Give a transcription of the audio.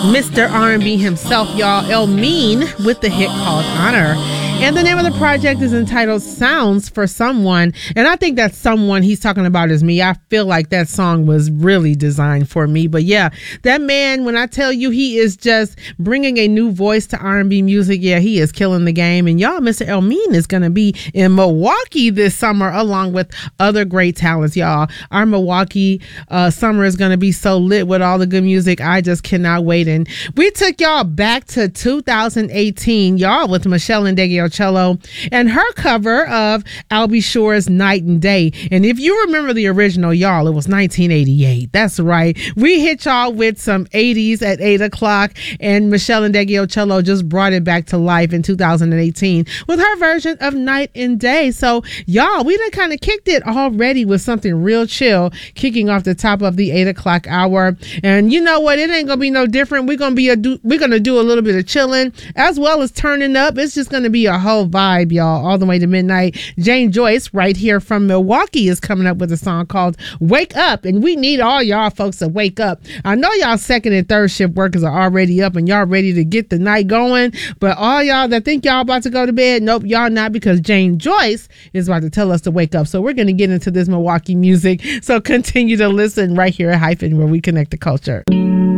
Mr. R&B himself, y'all, El Mean, with the hit called Honor. And the name of the project is entitled Sounds for Someone. And I think that someone he's talking about is me. I feel like that song was really designed for me. But yeah, that man, when I tell you he is just bringing a new voice to R&B music, yeah, he is killing the game. And y'all, Mr. El Mean is going to be in Milwaukee this summer along with other great talents, y'all. Our Milwaukee summer is going to be so lit with all the good music. I just cannot wait. And we took y'all back to 2018, y'all, with Michelle Ndegeocello and her cover of Albie Shore's Night and Day. And if you remember the original, y'all, it was 1988. That's right. We hit y'all with some 80s at 8 o'clock, and Michelle Ndegeocello just brought it back to life in 2018 with her version of Night and Day. So, y'all, we done kind of kicked it already with something real chill, kicking off the top of the 8 o'clock hour. And you know what? It ain't gonna be no different. We're gonna do a little bit of chilling as well as turning up. It's just gonna be a whole vibe, y'all, all the way to midnight. Jane Joyce, right here from Milwaukee, is coming up with a song called Wake Up, and we need all y'all folks to wake up. I know y'all second and third shift workers are already up and y'all ready to get the night going, but all y'all that think y'all about to go to bed, nope, y'all not, because Jane Joyce is about to tell us to wake up. So we're going to get into this Milwaukee music, so continue to listen right here at Hyphen, where we connect the culture.